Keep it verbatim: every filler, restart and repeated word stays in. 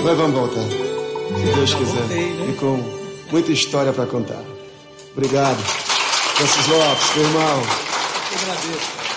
Mas vamos voltar. Se Deus quiser. voltei, né? E com muita história para contar. Obrigado. Francis Lopes, meu irmão. Eu agradeço.